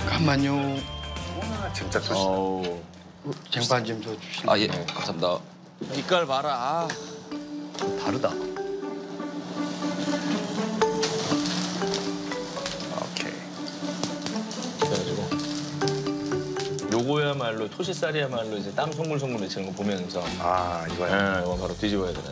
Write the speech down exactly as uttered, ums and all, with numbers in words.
잠깐만요. 진짜 좋시다. 어우. 쟁반 좀 더 주시면. 아, 예. 감사합니다. 빛깔 봐라. 아. 다르다. 오케이. 그래가지고 요거야말로 토시살이야말로 이제 땀 송글송글 맺히는 거 보면서 아, 이거야. 예, 이거 바로 뒤집어야 되네.